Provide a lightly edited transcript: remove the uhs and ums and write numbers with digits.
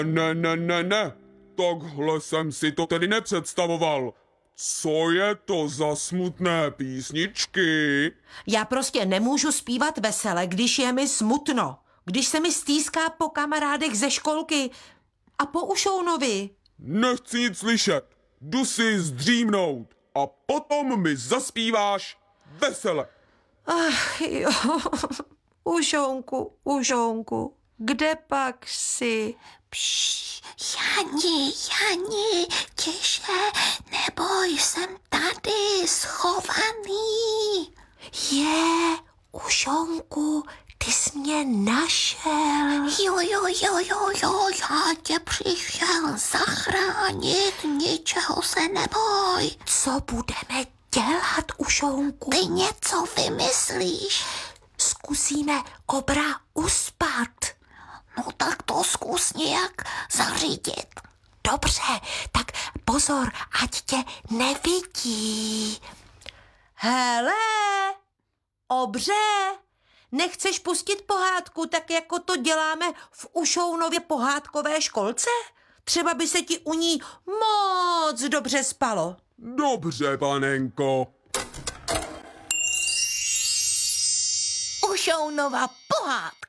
Ne. Takhle jsem si to tedy nepředstavoval. Co je to za smutné písničky? Já prostě nemůžu zpívat vesele, když je mi smutno. Když se mi stýská po kamarádech ze školky a po Ušounovi. Nechci nic slyšet. Jdu si zdřímnout a potom mi zaspíváš vesele. Ach jo, Ušounku, kde pak jsi? Jani, tiše, neboj, jsem tady schovaný. Ušounku, ty jsi mě našel. Jo, já tě přišel zachránit, ničeho se neboj. Co budeme dělat, Ušounku? Ty něco vymyslíš. Zkusíme obra uspat. No tak to zkus nějak zařídit. Dobře, tak pozor, ať tě nevidí. Hele, Obře, nechceš pustit pohádku tak, jako to děláme v Ušounově pohádkové školce? Třeba by se ti u ní moc dobře spalo. Dobře, panenko. Ušounova pohádka.